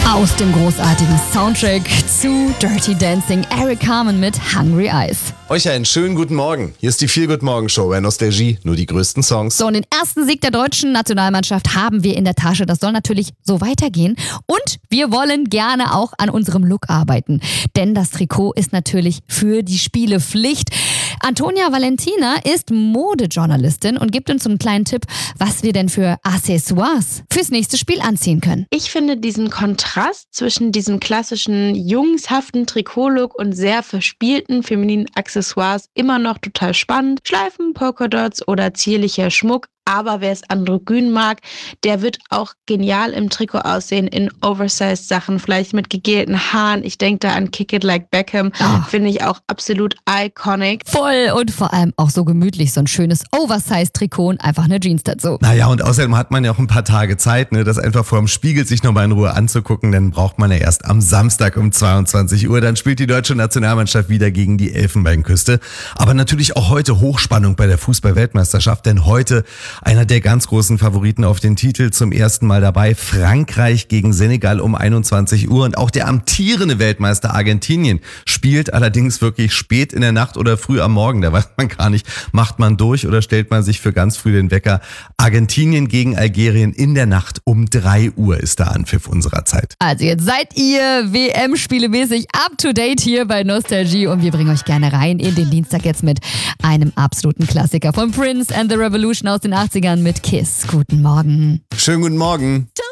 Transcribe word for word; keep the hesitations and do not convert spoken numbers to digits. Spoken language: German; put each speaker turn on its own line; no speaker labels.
Aus dem großartigen Soundtrack zu Dirty Dancing, Eric Carmen mit Hungry Eyes.
Euch einen schönen guten Morgen. Hier ist die Feel Good Morgen Show bei Nostalgie. Nur die größten Songs.
So, und den ersten Sieg der deutschen Nationalmannschaft haben wir in der Tasche. Das soll natürlich so weitergehen. Und wir wollen gerne auch an unserem Look arbeiten. Denn das Trikot ist natürlich für die Spiele Pflicht. Antonia Valentina ist Modejournalistin und gibt uns so einen kleinen Tipp, was wir denn für Accessoires fürs nächste Spiel anziehen können.
Ich finde diesen Kontrast zwischen diesem klassischen jungshaften Trikotlook und sehr verspielten femininen Accessoires immer noch total spannend. Schleifen, Polkadots oder zierlicher Schmuck. Aber wer es androgyn mag, der wird auch genial im Trikot aussehen, in oversized Sachen, vielleicht mit gegelten Haaren. Ich denke da an Kick It Like Beckham, oh. Finde ich auch absolut iconic.
Voll und vor allem auch so gemütlich, so ein schönes oversized Trikot und einfach eine Jeans dazu.
Naja, und außerdem hat man ja auch ein paar Tage Zeit, ne, das einfach vor dem Spiegel sich nochmal in Ruhe anzugucken. Dann braucht man ja erst am Samstag um zweiundzwanzig Uhr. Dann spielt die deutsche Nationalmannschaft wieder gegen die Elfenbeinküste. Aber natürlich auch heute Hochspannung bei der Fußball-Weltmeisterschaft, denn heute einer der ganz großen Favoriten auf den Titel zum ersten Mal dabei. Frankreich gegen Senegal um einundzwanzig Uhr. Und auch der amtierende Weltmeister Argentinien spielt allerdings wirklich spät in der Nacht oder früh am Morgen. Da weiß man gar nicht, macht man durch oder stellt man sich für ganz früh den Wecker. Argentinien gegen Algerien in der Nacht um drei Uhr ist der Anpfiff unserer Zeit.
Also jetzt seid ihr W M-spielemäßig up to date hier bei Nostalgie und wir bringen euch gerne rein in den Dienstag jetzt mit einem absoluten Klassiker von Prince and the Revolution aus den achtzigern mit Kiss. Guten Morgen.
Schönen guten Morgen.